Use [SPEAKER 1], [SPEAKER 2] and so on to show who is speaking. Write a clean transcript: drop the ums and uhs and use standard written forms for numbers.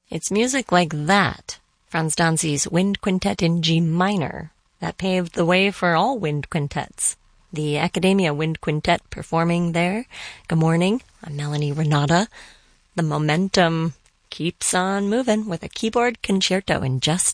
[SPEAKER 1] It's music like that, Franz Danzi's Wind Quintet in G minor, that paved the way for all wind quintets. The Academia Wind Quintet performing there. Good morning, I'm Melanie Renata. The momentum keeps on moving with a keyboard concerto in just